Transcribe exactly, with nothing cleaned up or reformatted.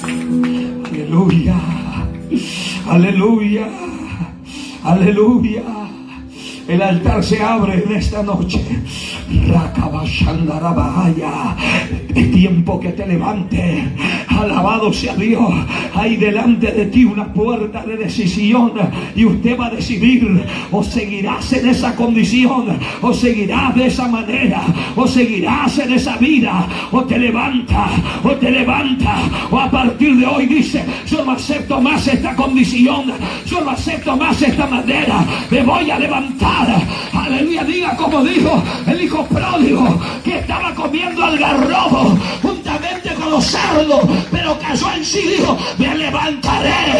Aleluya, aleluya, aleluya. El altar se abre en esta noche. Es tiempo que te levantes. Alabado sea Dios. Hay delante de ti una puerta de decisión, y usted va a decidir: o seguirás en esa condición, o seguirás de esa manera, o seguirás en esa vida, o te levantas, o te levantas, o a partir de hoy dice: yo no acepto más esta condición, yo no acepto más esta manera, me voy a levantar. Aleluya. Diga como dijo el hijo pródigo, que estaba comiendo algarrobo juntamente con los cerdos, pero cayó en sí y dijo: me levantaré,